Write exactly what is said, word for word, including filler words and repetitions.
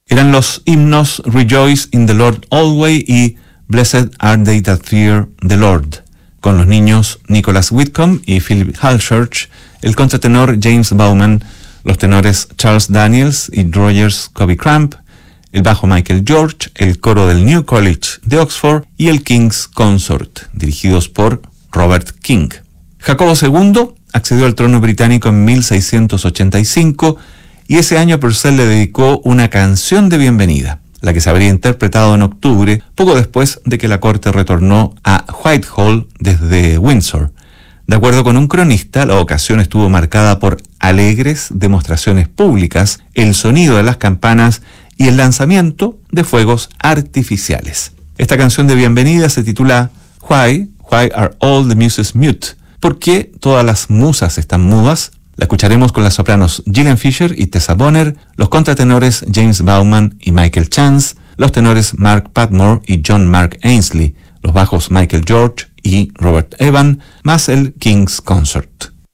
Eran los himnos Rejoice in the Lord Always y Blessed are they that fear the Lord, con los niños Nicholas Whitcomb y Philip Halchurch, el contratenor James Bauman, los tenores Charles Daniels y Rogers Covey Cramp, el bajo Michael George, el coro del New College de Oxford y el King's Consort, dirigidos por Robert King. Jacobo segundo accedió al trono británico en mil seiscientos ochenta y cinco y ese año Purcell le dedicó una canción de bienvenida, la que se habría interpretado en octubre, poco después de que la corte retornó a Whitehall desde Windsor. De acuerdo con un cronista, la ocasión estuvo marcada por alegres demostraciones públicas, el sonido de las campanas y el lanzamiento de fuegos artificiales. Esta canción de bienvenida se titula Why, Why are all the muses mute? ¿Por qué todas las musas están mudas? La escucharemos con las sopranos Gillian Fisher y Tessa Bonner, los contratenores James Bauman y Michael Chance, los tenores Mark Padmore y John Mark Ainsley, los bajos Michael George y Robert Evan, más el King's Consort.